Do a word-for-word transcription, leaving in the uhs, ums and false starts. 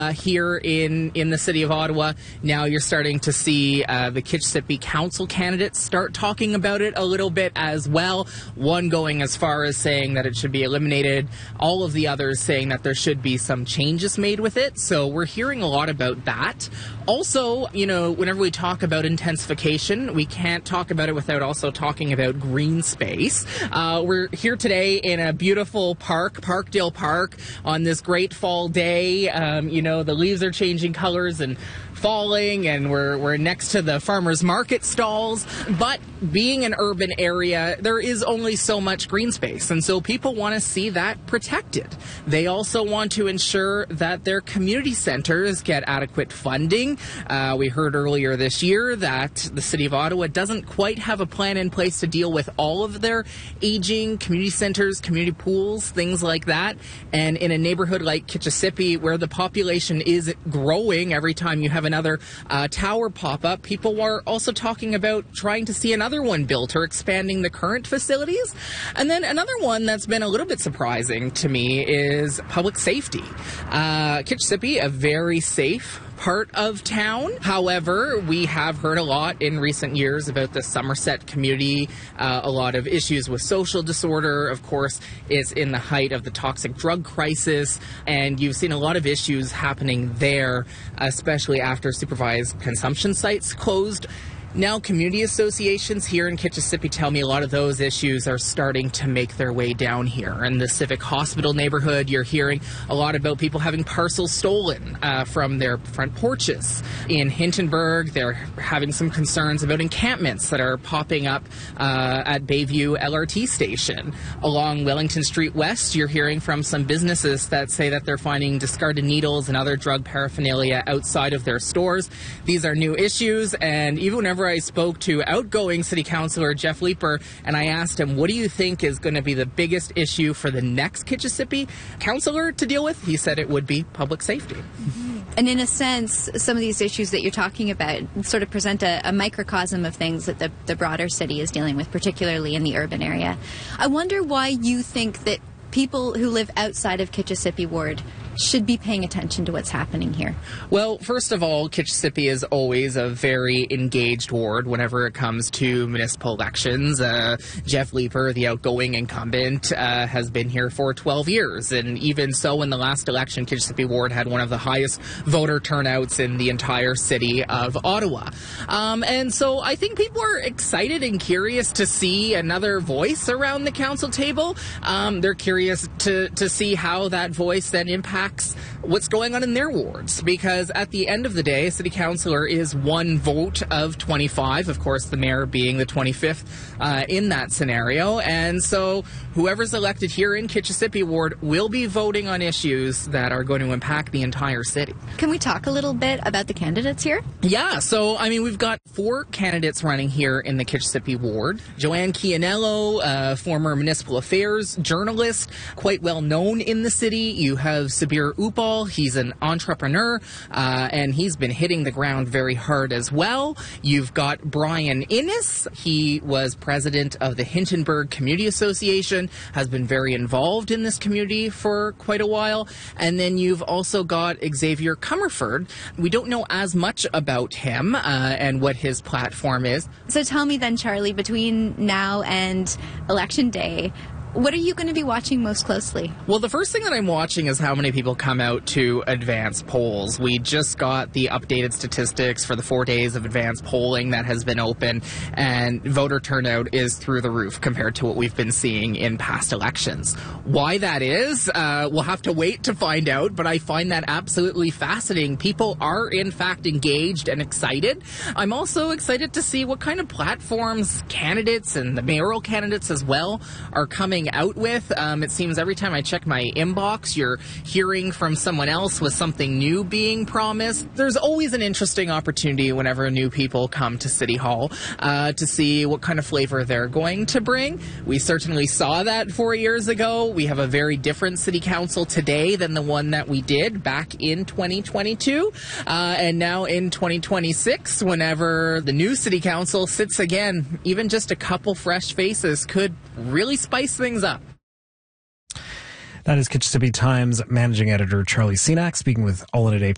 Uh, here in, in the city of Ottawa. Now you're starting to see uh, the Kitchissippi Council candidates start talking about it a little bit as well. One going as far as saying that it should be eliminated, all of the others saying that there should be some changes made with it. So we're hearing a lot about that. Also, you know, whenever we talk about intensification, we can't talk about it without also talking about green space. Uh, we're here today in a beautiful park, Parkdale Park, on this great fall day. Um, you know, the leaves are changing colors and falling, and we're we're next to the farmers market stalls. But being an urban area, there is only so much green space, and so people want to see that protected. They also want to ensure that their community centers get adequate funding. Uh, we heard earlier this year that the City of Ottawa doesn't quite have a plan in place to deal with all of their aging community centers, community pools, things like that. And in a neighborhood like Kitchissippi, where the population is growing every time you have another uh, tower pop up, people are also talking about trying to see another one built or expanding the current facilities. And then another one that's been a little bit surprising to me is public safety. Uh, Kitchissippi, a very safe part of town. However, we have heard a lot in recent years about the Somerset community, uh, a lot of issues with social disorder. Of course, it's in the height of the toxic drug crisis, and you've seen a lot of issues happening there, especially after supervised consumption sites closed. Now, community associations here in Kitchissippi tell me a lot of those issues are starting to make their way down here. In the Civic Hospital neighborhood, you're hearing a lot about people having parcels stolen uh, from their front porches. In Hintonburg, they're having some concerns about encampments that are popping up uh, at Bayview L R T station. Along Wellington Street West, you're hearing from some businesses that say that they're finding discarded needles and other drug paraphernalia outside of their stores. These are new issues, and even whenever I spoke to outgoing City Councillor Jeff Leeper and I asked him, what do you think is going to be the biggest issue for the next Kitchissippi councillor to deal with? He said it would be public safety. Mm-hmm. And in a sense, some of these issues that you're talking about sort of present a, a microcosm of things that the, the broader city is dealing with, particularly in the urban area. I wonder why you think that people who live outside of Kitchissippi Ward should be paying attention to what's happening here? Well, first of all, Kitchissippi is always a very engaged ward whenever it comes to municipal elections. Uh, Jeff Leeper, the outgoing incumbent, uh, has been here for twelve years. And even so, in the last election, Kitchissippi Ward had one of the highest voter turnouts in the entire city of Ottawa. Um, and so I think people are excited and curious to see another voice around the council table. Um, they're curious to, to see how that voice then impacts what's going on in their wards, because at the end of the day, a city councillor is one vote of twenty-five, of course the mayor being the twenty-fifth uh, in that scenario, and so whoever's elected here in Kitchissippi Ward will be voting on issues that are going to impact the entire city. Can we talk a little bit about the candidates here? Yeah, so I mean, we've got four candidates running here in the Kitchissippi Ward. Joanne Chianello, uh, former municipal affairs journalist, quite well known in the city. You have Sabir Upal, he's an entrepreneur, uh, and he's been hitting the ground very hard as well. You've got Brian Innes, he was president of the Hintonburg Community Association, has been very involved in this community for quite a while. And then you've also got Xavier Comerford. We don't know as much about him uh, and what his platform is. So tell me then, Charlie, between now and Election Day, what are you going to be watching most closely? Well, the first thing that I'm watching is how many people come out to advance polls. We just got the updated statistics for the four days of advance polling that has been open, and voter turnout is through the roof compared to what we've been seeing in past elections. Why that is, uh, we'll have to wait to find out, but I find that absolutely fascinating. People are, in fact, engaged and excited. I'm also excited to see what kind of platforms candidates and the mayoral candidates as well are coming out with. Um, it seems every time I check my inbox, you're hearing from someone else with something new being promised. There's always an interesting opportunity whenever new people come to City Hall uh, to see what kind of flavor they're going to bring. We certainly saw that four years ago. We have a very different city council today than the one that we did back in twenty twenty-two. Uh, and now in twenty twenty-six, whenever the new city council sits again, even just a couple fresh faces could really spice things up. That is Kitchissippi Times managing editor Charlie Cenac speaking with All in a Day